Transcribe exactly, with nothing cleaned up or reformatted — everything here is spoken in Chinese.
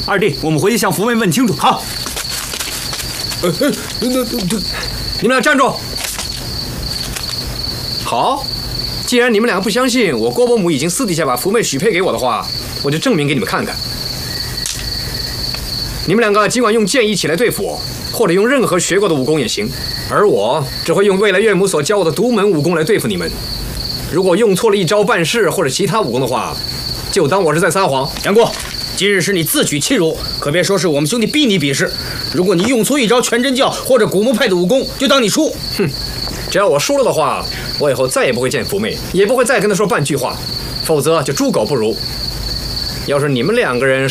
二弟，我们回去向福妹问清楚。好。 呃呃，那那你们俩站住！好，既然你们俩不相信我郭伯母已经私底下把福妹许配给我的话，我就证明给你们看看。你们两个尽管用剑一起来对付我，或者用任何学过的武功也行，而我只会用未来岳母所教我的独门武功来对付你们。如果用错了一招半式或者其他武功的话，就当我是在撒谎。 杨过，今日是你自取其辱，可别说是我们兄弟逼你比试。如果你用错一招全真教或者古墓派的武功，就当你输。 哼，只要我输了的话，我以后再也不会见福妹，也不会再跟她说半句话，否则就猪狗不如。要是你们两个人